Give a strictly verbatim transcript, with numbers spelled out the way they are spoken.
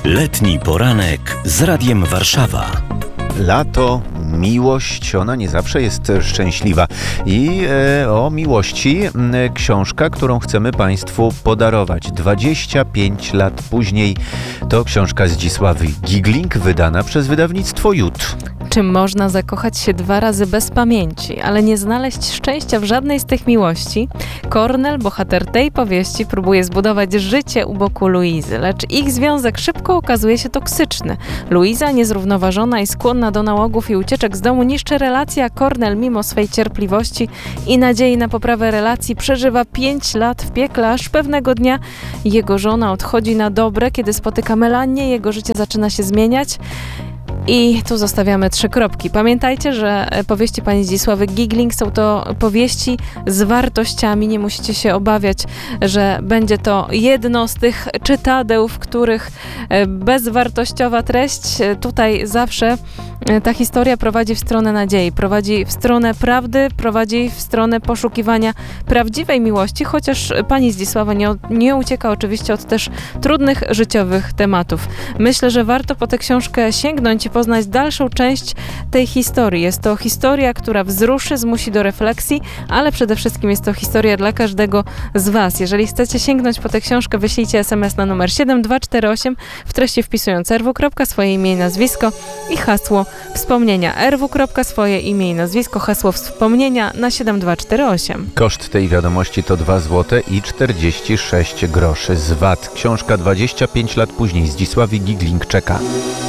Letni poranek z Radiem Warszawa. Lato, miłość, ona nie zawsze jest szczęśliwa. I e, o miłości e, książka, którą chcemy Państwu podarować. dwadzieścia pięć lat później to książka Zdzisławy Gigling, wydana przez wydawnictwo Jut. Czy można zakochać się dwa razy bez pamięci, ale nie znaleźć szczęścia w żadnej z tych miłości? Cornell, bohater tej powieści, próbuje zbudować życie u boku Luizy, lecz ich związek szybko okazuje się toksyczny. Luiza, niezrównoważona i skłonna do nałogów i ucieczek z domu, niszczy relacje, a Cornell, mimo swej cierpliwości i nadziei na poprawę relacji, przeżywa pięć lat w piekle, aż pewnego dnia jego żona odchodzi na dobre. Kiedy spotyka Melanię, jego życie zaczyna się zmieniać. I tu zostawiamy trzy kropki. Pamiętajcie, że powieści pani Zdzisławy Gigling są to powieści z wartościami. Nie musicie się obawiać, że będzie to jedno z tych czytadeł, w których bezwartościowa treść. Tutaj zawsze ta historia prowadzi w stronę nadziei, prowadzi w stronę prawdy, prowadzi w stronę poszukiwania prawdziwej miłości, chociaż pani Zdzisława nie, nie ucieka oczywiście od też trudnych życiowych tematów. Myślę, że warto po tę książkę sięgnąć i poznać dalszą część tej historii. Jest to historia, która wzruszy, zmusi do refleksji, ale przede wszystkim jest to historia dla każdego z Was. Jeżeli chcecie sięgnąć po tę książkę, wyślijcie es em es na numer siedem dwa cztery osiem, w treści wpisując er wu, swoje imię i nazwisko i hasło wspomnienia. er wu, swoje imię i nazwisko, hasło wspomnienia na siedem dwa cztery osiem. Koszt tej wiadomości to dwa złote i czterdzieści sześć groszy z vat. Książka dwadzieścia pięć lat później Zdzisławy Gigling czeka.